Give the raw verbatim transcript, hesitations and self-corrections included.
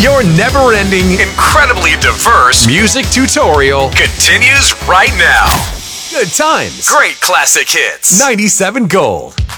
Your never-ending, incredibly diverse music tutorial continues right now. Good times. Great classic hits. ninety-seven Gold.